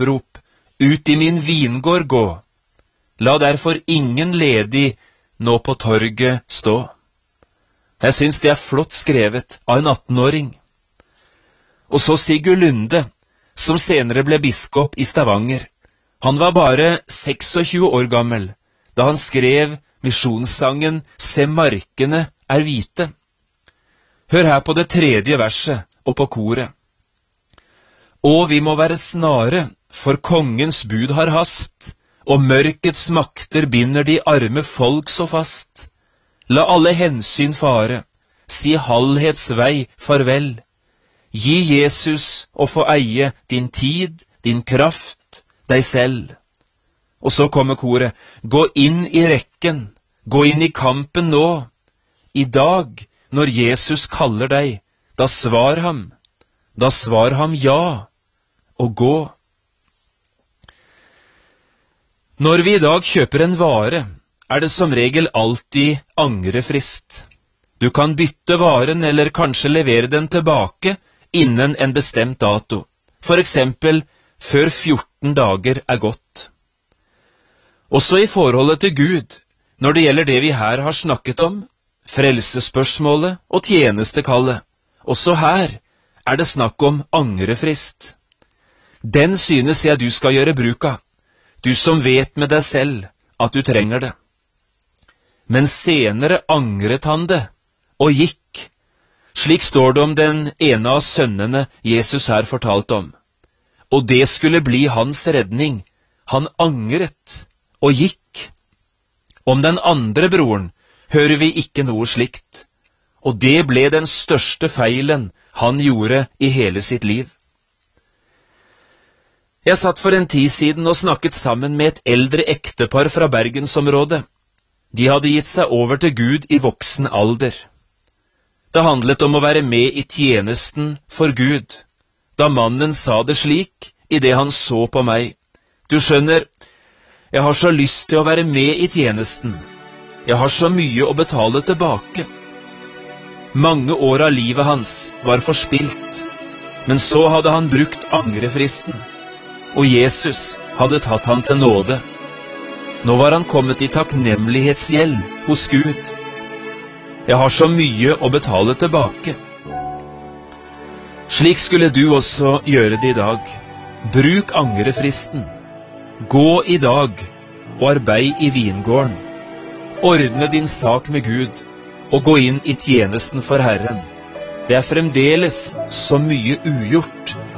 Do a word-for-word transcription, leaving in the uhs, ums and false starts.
opprop, ut i min vingård gå. La derfor ingen ledig nå på torget stå. Jeg synes det er flott skrevet av en attenåring. Og så Sigurd Lunde, som senere ble biskop i Stavanger. Han var bare tjueseks år gammel, da han skrev misjonssangen «Se markene er hvite». Hør her på det tredje verset og på koret. «Og vi må være snare, for kongens bud har hast, og mørkets makter binder de arme folk så fast. La alle hensyn fare, si halvhets vei farvel. Gi Jesus å få eie din tid, din kraft, deg selv.» Og så kommer koret. «Gå inn i rekken, gå inn i kampen nå. I dag, når Jesus kaller deg, da svar ham, da svar ham ja, og gå.» Når vi i dag kjøper en vare, er det som regel alltid angrefrist. Du kan bytte varen eller kanskje levere den tilbake innen en bestemt dato, for eksempel før fjorten dager er gått. Også i forholdet til Gud, når det gjelder det vi her har snakket om, frelsesspørsmålet og tjenestekallet, også her er det snakk om angrefrist. Den synes jeg du skal gjøre bruk av, du som vet med deg selv at du trenger det. Men senere angret han det, og gikk. Slik står det om den ene av sønnene Jesus her fortalte om. Og det skulle bli hans redning. Han angret, og gikk. Om den andre broren hører vi ikke noe slikt, og det ble den største feilen han gjorde i hele sitt liv. Jeg satt for en tid siden og snakket sammen med et eldre ektepar fra Bergensområdet. De hadde gitt seg over til Gud i voksen alder. Det handlet om å være med i tjenesten for Gud, da mannen sa det slik i det han så på meg. Du skjønner, jeg har så lyst til å være med i tjenesten. Jeg har så mye å betale tilbake. Mange år av livet hans var forspilt, men så hadde han brukt angrefristen, og Jesus hadde tatt han til nåde. Nå var han kommet i takknemlighetsgjeld hos Gud. Jeg har så mye å betale tilbake. Slik skulle du også gjøre det i dag. Bruk angrefristen. Gå i dag og arbeid i vingården. Ordne din sak med Gud og gå inn i tjenesten for Herren. Det er fremdeles så mye ugjort